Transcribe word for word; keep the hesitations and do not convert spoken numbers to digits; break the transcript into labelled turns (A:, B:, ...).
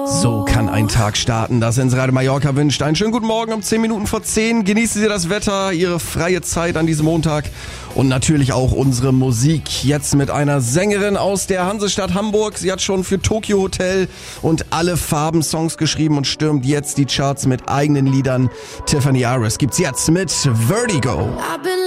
A: So kann ein Tag starten. Das Inseradio Mallorca wünscht einen schönen guten Morgen um zehn Minuten vor zehn. Genießen Sie das Wetter, Ihre freie Zeit an diesem Montag und natürlich auch unsere Musik. Jetzt mit einer Sängerin aus der Hansestadt Hamburg. Sie hat schon für Tokyo Hotel und Alle Farben Songs geschrieben und stürmt jetzt die Charts mit eigenen Liedern. Tiffany Aris gibt's jetzt mit Vertigo.